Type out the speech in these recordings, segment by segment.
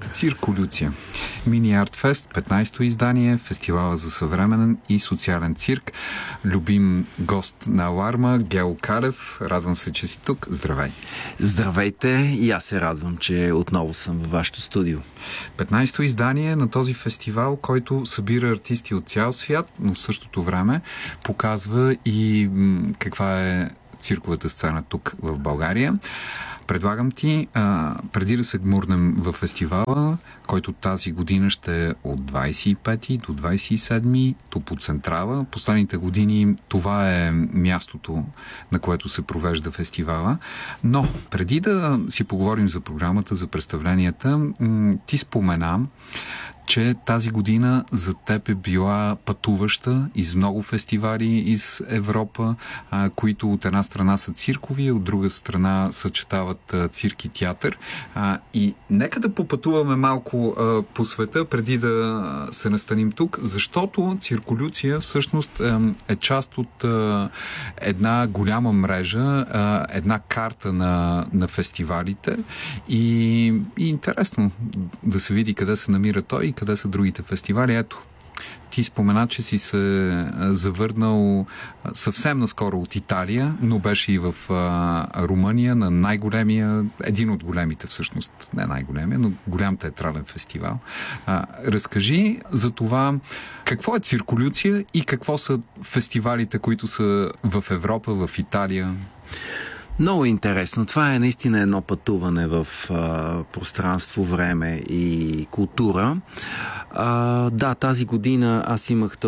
Цирколюция. Мини Артфест, 15-то издание, фестивала за съвременен и социален цирк. Любим гост на Аларма, Гео Калев. Радвам се, че си тук. Здравей! Здравейте! И аз се радвам, че отново съм във вашето студио. 15-то издание на този фестивал, който събира артисти от цял свят, но в същото време показва и каква е цирковата сцена тук в България. Предлагам ти, преди да се гмурнем в фестивала, който тази година ще е от 25 до 27 по Централа. Последните години това е мястото, на което се провежда фестивала. Но преди да си поговорим за програмата, за представленията, ти спомена, че тази година за теб е била пътуваща из много фестивали из Европа, които от една страна са циркови, от друга страна съчетават цирк и театър. И нека да попътуваме малко по света, преди да се настаним тук, защото Цирколюция всъщност е част от една голяма мрежа, една карта на фестивалите и интересно да се види къде се намира той и къде са другите фестивали. Ето, ти спомена, че си се завърнал съвсем наскоро от Италия, но беше и в Румъния на най-големия, един от големите всъщност, не най-големия, но голям театрален фестивал. Разкажи за това какво е Цирколюция и какво са фестивалите, които са в Европа, в Италия. Много интересно. Това е наистина едно пътуване в пространство, време и култура. Да, тази година аз имах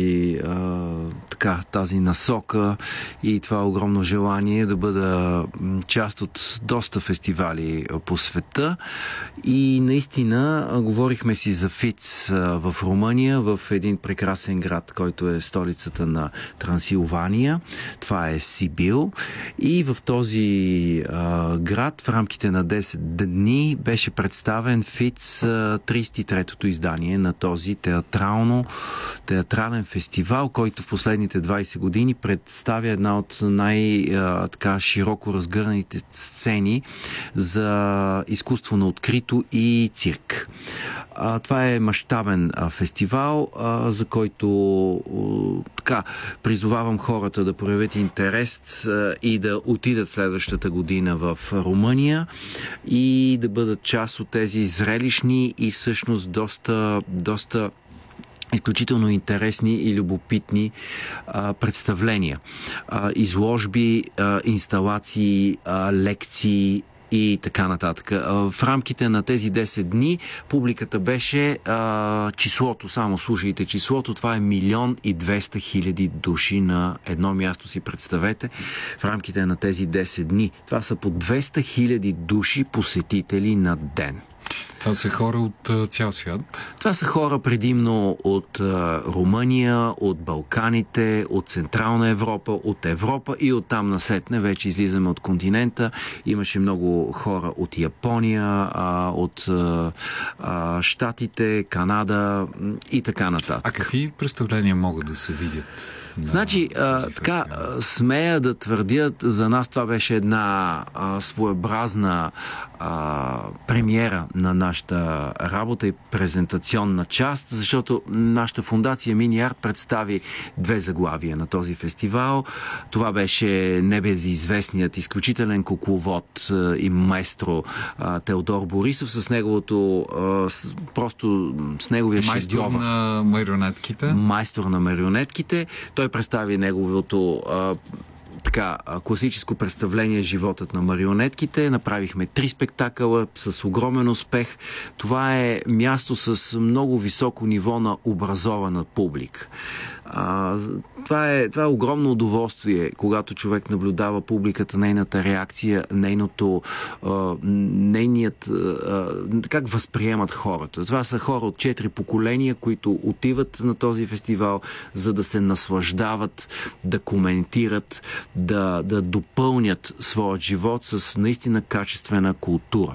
тази насока и това огромно желание да бъда част от доста фестивали по света. И наистина говорихме си за ФИЦ в Румъния, в един прекрасен град, който е столицата на Трансилвания. Това е Сибил. И в този град в рамките на 10 дни беше представен ФИЦ 33-то издание на този театрален фестивал, който в последните 20 години представя една от най-широко разгърнаните сцени за изкуство на открито и цирк. Това е мащабен фестивал, за който призовавам хората да проявят интерес и да отидат следващата година в Румъния и да бъдат част от тези зрелищни и всъщност доста изключително интересни и любопитни представления. Изложби, инсталации, лекции и така нататък. В рамките на тези 10 дни публиката беше числото, само слушайте числото, това е 1 200 000 души на едно място, си представете, в рамките на тези 10 дни. Това са по 200 000 души посетители на ден. Това са хора от цял свят? Това са хора предимно от Румъния, от Балканите, от Централна Европа, от Европа и оттам насетне. Вече излизаме от континента. Имаше много хора от Япония, от Щатите, Канада и така нататък. А какви представления могат да се видят? Значи, смея да твърдят, за нас това беше една своеобразна премиера на нашата работа и презентационна част, защото нашата фундация Мини Арт представи 2 заглавия на този фестивал. Това беше небезизвестният изключителен кукловод и маестро Теодор Борисов с неговото с неговия шедьовър. Майстор на марионетките. Майстор на марионетките. Той представи неговото класическо представление "Животът на марионетките". Направихме 3 спектакъла с огромен успех. Това е място с много високо ниво на образована публика. Това е огромно удоволствие, когато човек наблюдава публиката, нейната реакция, как възприемат хората. Това са хора от 4 поколения, които отиват на този фестивал, за да се наслаждават, да коментират, да допълнят своят живот с наистина качествена култура.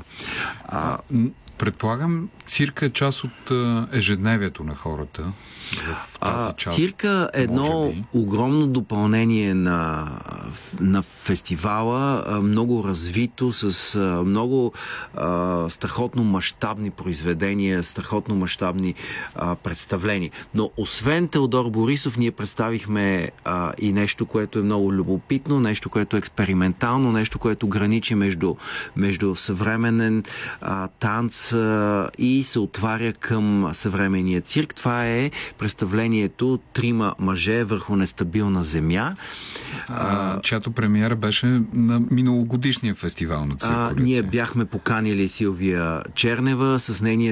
Предполагам, цирка е част от ежедневието на хората в тази част. Цирка е едно огромно допълнение на фестивала, много развито, с много страхотно мащабни произведения, страхотно мащабни представления. Но освен Теодор Борисов, ние представихме и нещо, което е много любопитно, нещо, което е експериментално, нещо, което граничи между съвременен танц и се отваря към съвременния цирк. Това е представлението "Трима мъже върху нестабилна земя", чиято премиера беше на миналогодишния фестивал на циркулиция. Ние бяхме поканили Силвия Чернева с нейния